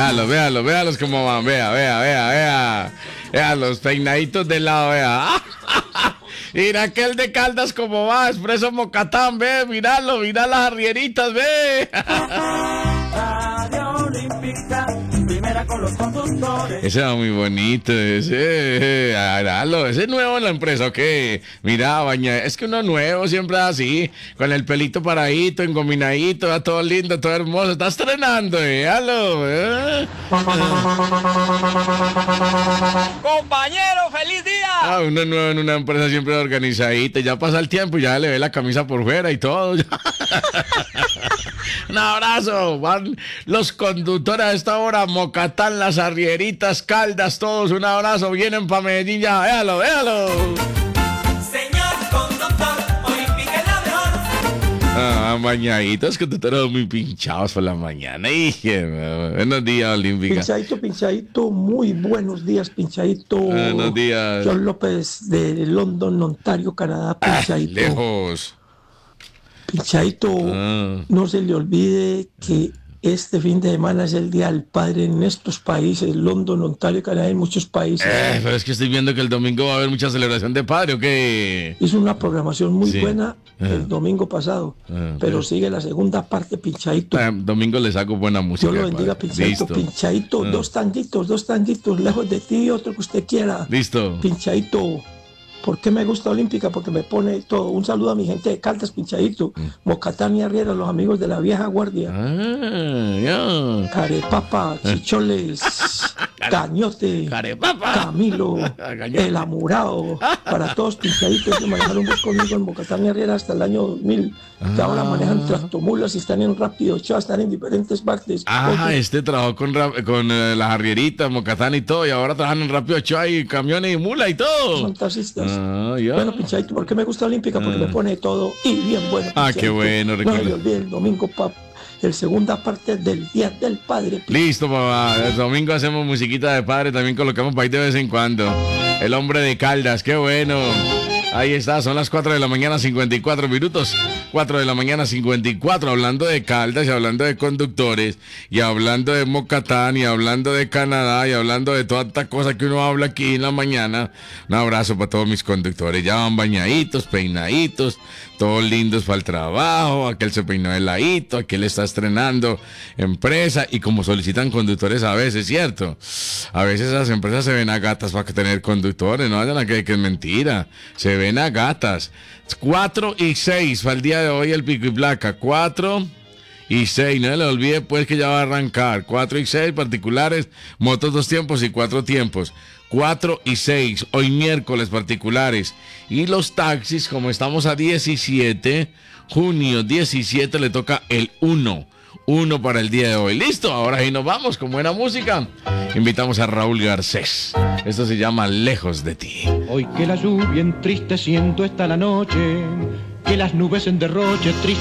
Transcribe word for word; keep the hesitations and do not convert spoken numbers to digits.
Véalos, véalos, véalos cómo van. Vea, vea, vea, vea. Vea los peinaditos de lado, vea. Mira aquel de Caldas como va, Expreso Mocatán, ve, míralo, mira las arrieritas, ve. Radio Olímpica, primera con los conductores. Ese era muy bonito, ese, míralo, ese es nuevo en la empresa, ¿ok? Mira, baña, es que uno nuevo siempre así, con el pelito paradito, engominadito, todo lindo, todo hermoso, está estrenando, míralo, ¿eh? Compañero, feliz día. Ah, uno nuevo en una empresa siempre organizadita, ya pasa el tiempo y ya le ve la camisa por fuera y todo. Un abrazo, van los conductores a esta hora, Mocatán, Las Arrieritas, Caldas, todos, un abrazo, vienen para Medellín ya, véalo, véalo. Señor conductor, Olímpica es la mejor. Ah, bañaditos, conductores muy pinchados por la mañana. Dije, buenos días, Olímpica. Pinchadito, pinchadito, muy buenos días, pinchadito. Buenos días. John López de London, Ontario, Canadá, Ah, pinchadito. lejos. Pinchadito, Ah. no se le olvide que este fin de semana es el Día del Padre en estos países, London, Ontario, Canadá, en muchos países. Eh, pero es que estoy viendo que el domingo va a haber mucha celebración de padre, ¿o qué? Hizo una programación muy Sí. buena Ah. el domingo pasado, Ah, pero ok. sigue la segunda parte, pinchadito. Ah, domingo les hago buena música. Dios lo de bendiga, padre. pinchadito, Listo. pinchadito, Ah. dos tanguitos, dos tanguitos, lejos de ti, otro que usted quiera. Listo. Pinchadito. ¿Por qué me gusta Olímpica? Porque me pone todo. Un saludo a mi gente de Caldas, Pinchadito, Mocatán y Arriera, los amigos de la vieja guardia. Ah, ya. Carepapa, Chicholes, Cañote, Carepapa. Camilo, Cañote. El Amurao, para todos Pinchaditos que manejaron bus conmigo en Mocatán y Arriera hasta el año dos mil, que ahora manejan tractomulas y están en Rápido Ochoa, están en diferentes partes. Ah, Otros- este trabajó con, rap- con eh, las arrieritas, Mocatán y todo, y ahora trabajan en Rápido Ochoa y camiones y mula y todo. Son taxistas. Ah, ya. Bueno, Pinchadito, ¿por qué me gusta Olímpica? Porque me pone todo y bien bueno. Ah, qué Pinchadito. bueno, No recuerda. se le olvide el domingo, pa, el segunda parte del Día del Padre. Listo, papá. El domingo hacemos musiquita de padre, también colocamos para ahí de vez en cuando. El hombre de Caldas, qué bueno. Ahí está, son las cuatro de la mañana, cincuenta y cuatro minutos. cuatro de la mañana, cincuenta y cuatro. Hablando de Caldas y hablando de conductores y hablando de Mocatán y hablando de Canadá y hablando de toda esta cosa que uno habla aquí en la mañana. Un abrazo para todos mis conductores. Ya van bañaditos, peinaditos, todos lindos para el trabajo. Aquel se peinó de ladito, aquel está estrenando empresa. Y como solicitan conductores a veces, ¿cierto? A veces las empresas se ven a gatas para tener conductores. No vayan a creer que es mentira. Se ven a gatas. cuatro y seis para el día de hoy el pico y placa. cuatro y seis. No se le olvide pues que ya va a arrancar. cuatro y seis particulares, motos dos tiempos y cuatro tiempos. cuatro y seis, hoy miércoles particulares. Y los taxis, como estamos a diecisiete, junio diecisiete, le toca el uno. Uno para el día de hoy. Listo, ahora sí nos vamos con buena música. Invitamos a Raúl Garcés. Esto se llama Lejos de ti. Hoy que la lluvia entristeciendo está la noche, que las nubes en derroche triste